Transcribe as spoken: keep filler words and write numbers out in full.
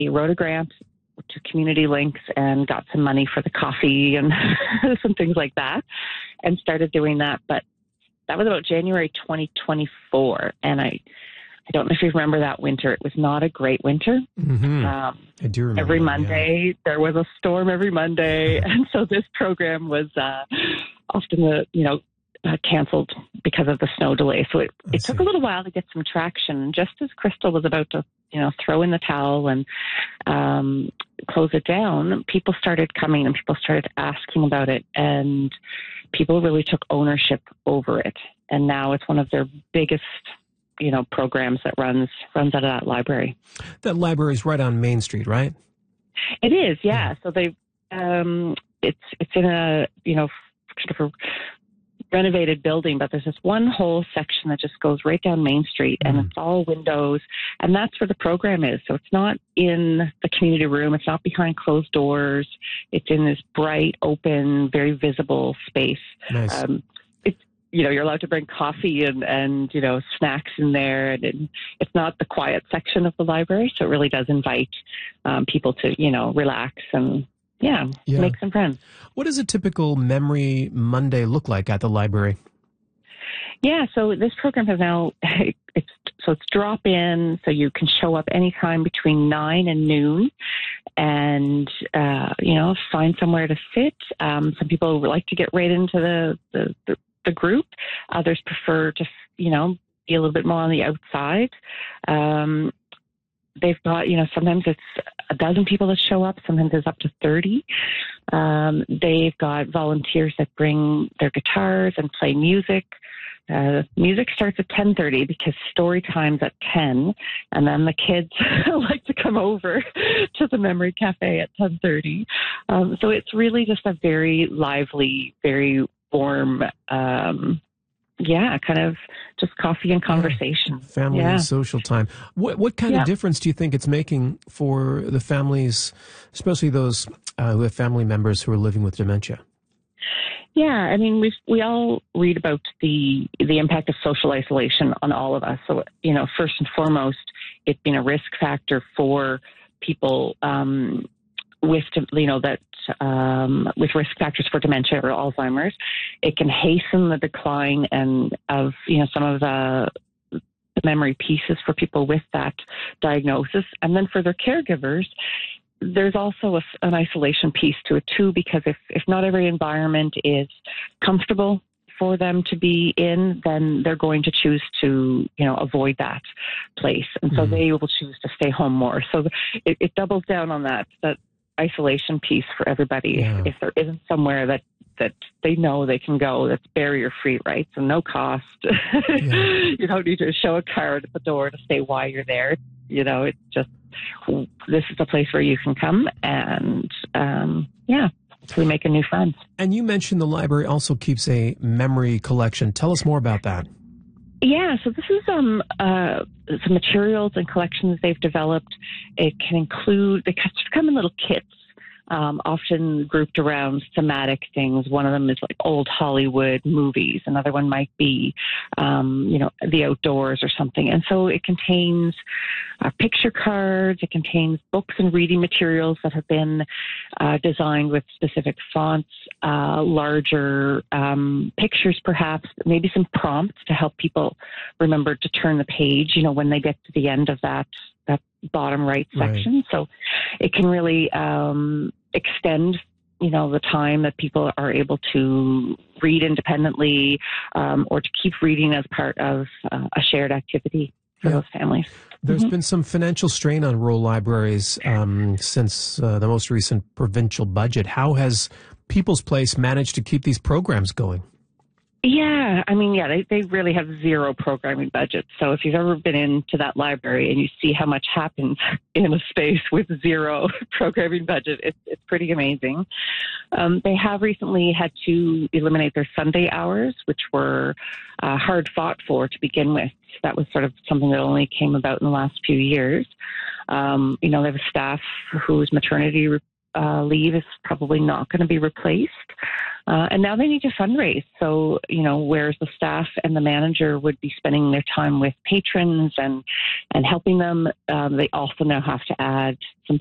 he wrote a grant to Community Links and got some money for the coffee and some things like that, and started doing that. But that was about January twenty twenty-four, and I, I don't know if you remember that winter. It was not a great winter. Mm-hmm. Um, I do remember. Every that, Monday, yeah. there was a storm every Monday, and so this program was uh, often the you know uh, canceled because of the snow delay. So it, it took a little while to get some traction. Just as Crystal was about to you know throw in the towel and um, close it down, people started coming and people started asking about it, and people really took ownership over it. And now it's one of their biggest you know, programs that runs runs out of that library. That library is right on Main Street, right? It is, yeah. yeah. So they, um, it's it's in a you know sort of a renovated building, but there's this one whole section that just goes right down Main Street, mm. and it's all windows, and that's where the program is. So it's not in the community room, it's not behind closed doors. It's in this bright, open, very visible space. Nice. Um, You know, you're allowed to bring coffee and, and you know, snacks in there. And it, it's not the quiet section of the library, so it really does invite um, people to, you know, relax and, yeah, yeah, make some friends. What does a typical Memory Monday look like at the library? Yeah, so this program has now, it's so it's drop in, so you can show up anytime between nine and noon and, uh, you know, find somewhere to sit. Um, some people like to get right into the, the, the the group. Others prefer to, you know, be a little bit more on the outside. Um, they've got, you know, sometimes it's a dozen people that show up. Sometimes it's up to thirty. Um, they've got volunteers that bring their guitars and play music. Uh, music starts at ten thirty because story time's at ten, and then the kids like to come over to the Memory Cafe at ten thirty. Um, so it's really just a very lively, very warm, um, yeah, kind of just coffee and conversation. Yeah. Family yeah. and social time. What what kind yeah. of difference do you think it's making for the families, especially those uh, who have family members who are living with dementia? Yeah, I mean, we we all read about the the impact of social isolation on all of us. So, you know, first and foremost, it's been a risk factor for people um, with, you know, that um, with risk factors for dementia or Alzheimer's. It can hasten the decline and of, you know, some of the the memory pieces for people with that diagnosis. And then for their caregivers, there's also a, an isolation piece to it too, because if, if not every environment is comfortable for them to be in, then they're going to choose to, you know, avoid that place. And so mm. they will choose to stay home more. So it, it doubles down on that, that isolation piece for everybody. Yeah. If, if there isn't somewhere that, that they know they can go, that's barrier free, right? So no cost. Yeah. You don't need to show a card at the door to say why you're there. You know, it's just, this is a place where you can come and, um, yeah, we make a new friend. And you mentioned the library also keeps a memory collection. Tell us more about that. Yeah, so this is um, uh, some materials and collections they've developed. It can include, they come in little kits. Um, often grouped around thematic things. One of them is like old Hollywood movies. Another one might be, um, you know, the outdoors or something. And so it contains uh, picture cards. It contains books and reading materials that have been uh, designed with specific fonts, uh, larger um, pictures perhaps, maybe some prompts to help people remember to turn the page, you know, when they get to the end of that that bottom right section. Right. So it can really um, extend, you know, the time that people are able to read independently um, or to keep reading as part of uh, a shared activity for yeah. those families. There's mm-hmm. been some financial strain on rural libraries um, since uh, the most recent provincial budget. How has People's Place managed to keep these programs going? Yeah, I mean, yeah, they, they really have zero programming budget. So if you've ever been into that library and you see how much happens in a space with zero programming budget, it's, it's pretty amazing. Um, they have recently had to eliminate their Sunday hours, which were uh, hard fought for to begin with. That was sort of something that only came about in the last few years. Um, you know, they have a staff whose maternity uh, leave is probably not going to be replaced. Uh, and now they need to fundraise. So, you know, whereas the staff and the manager would be spending their time with patrons and, and helping them, um, they also now have to add some